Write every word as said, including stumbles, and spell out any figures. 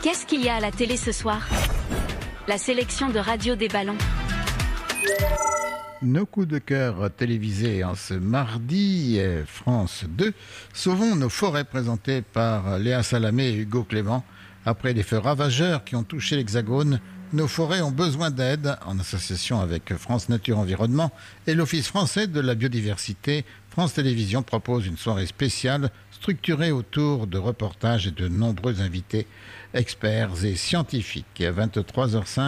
Qu'est-ce qu'il y a à la télé ce soir? La sélection de Radio des Ballons. Nos coups de cœur télévisés en ce mardi, France deux. Sauvons nos forêts, présentés par Léa Salamé et Hugo Clément. Après les feux ravageurs qui ont touché l'Hexagone, nos forêts ont besoin d'aide. En association avec France Nature Environnement et l'Office français de la biodiversité, France Télévisions propose une soirée spéciale structurée autour de reportages et de nombreux invités, experts et scientifiques. À vingt-trois heures cinq,